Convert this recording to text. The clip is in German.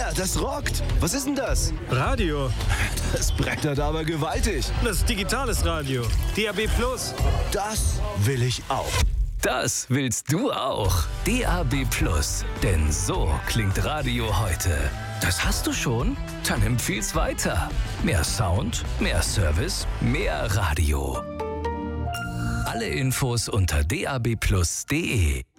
her, das rockt. Was ist denn das? Radio. Das brettert aber gewaltig. Das ist digitales Radio. DAB+. Das will ich auch. Das willst du auch. DAB+. Denn so klingt Radio heute. Das hast du schon? Dann empfiehl's weiter. Mehr Sound, mehr Service, mehr Radio. Alle Infos unter dabplus.de.